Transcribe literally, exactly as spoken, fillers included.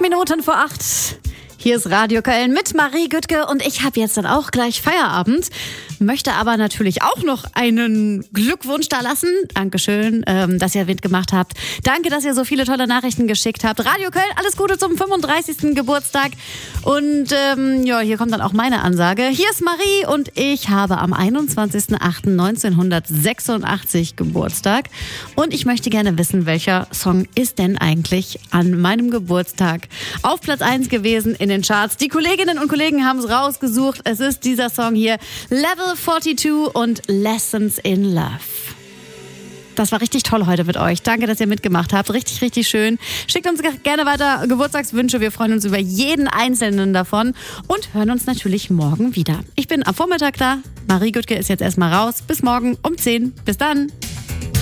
Minuten vor acht. Hier ist Radio Köln mit Marie Güttke und ich habe jetzt dann auch gleich Feierabend. Möchte aber natürlich auch noch einen Glückwunsch da lassen. Dankeschön, ähm, dass ihr mitgemacht habt. Danke, dass ihr so viele tolle Nachrichten geschickt habt. Radio Köln, alles Gute zum fünfunddreißigsten Geburtstag. Und ähm, ja, hier kommt dann auch meine Ansage. Hier ist Marie und ich habe am einundzwanzigsten achten neunzehnhundertsechsundachtzig Geburtstag. Und ich möchte gerne wissen, welcher Song ist denn eigentlich an meinem Geburtstag auf Platz eins gewesen in den Charts. Die Kolleginnen und Kollegen haben es rausgesucht. Es ist dieser Song hier, Level zweiundvierzig und Lessons in Love. Das war richtig toll heute mit euch. Danke, dass ihr mitgemacht habt. Richtig, richtig schön. Schickt uns gerne weiter Geburtstagswünsche. Wir freuen uns über jeden einzelnen davon und hören uns natürlich morgen wieder. Ich bin am Vormittag da. Marie Güttke ist jetzt erstmal raus. Bis morgen um zehn. Bis dann.